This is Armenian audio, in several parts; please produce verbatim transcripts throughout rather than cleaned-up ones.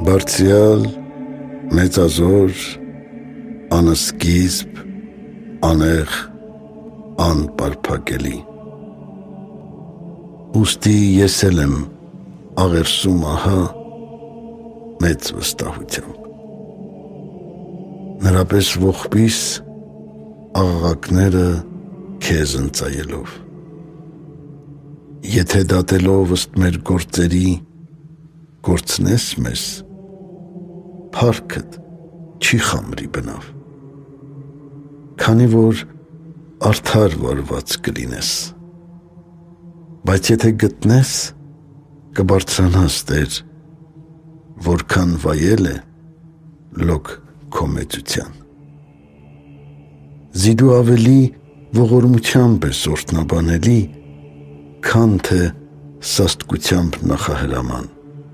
Բարձյալ, մեծազոր, անսկիզբ, անեղ, անպարփակելի։ Ուստի ես էլ եմ աղերսում ահա մեծ վստահությամբ։ Նրա պես ողբիս աղաղակները քեզ ընծայելով։ Եթե դատելով ըստ մեր գործերի կորցնես մեզ, փառքդ չի խամրի բնավ, քանի որ արդար վարված կլինես, բայց եթե գտնես, կբարձրանաս Տեր, որքան վայել է լոկ քո մեծության։ Զիդու ավելի ողորմությամբ ես օրհնաբանելի, քան թե սաստկությամբ նախահրաման։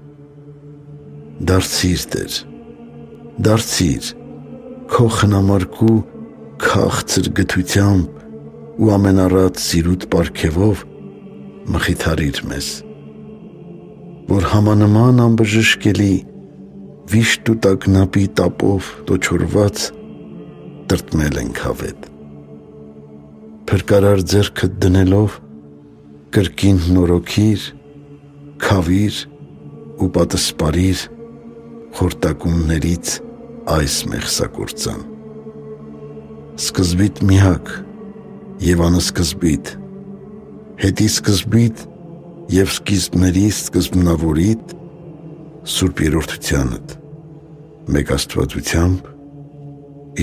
Դարձիր Տեր, դարձիր քո խնամարկու քաղցր գթությամբ ու ամենառատ սիրուտ պարգևով մխիթարիր մեզ, որ համանման անբժշկելի վիշտ ու տագնապի տապով տոչորված տրտմել ենք հավետ։ Փրկարար ձեռքդ դնելով կրկին նորոգիր, քավիր ու պատսպարիր խորտակումներից այս մեղսագործան։ Սկզբիտ միակ և անսկզբիտ, հետի սկզբիտ և սկիզբների սկզբնավորիդ Սուրբ Երրորդությանդ, մեկ Աստվածությամբ,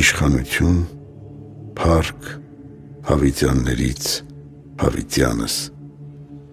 իշխանություն, փառք հավիտյաններից հավիտյանս։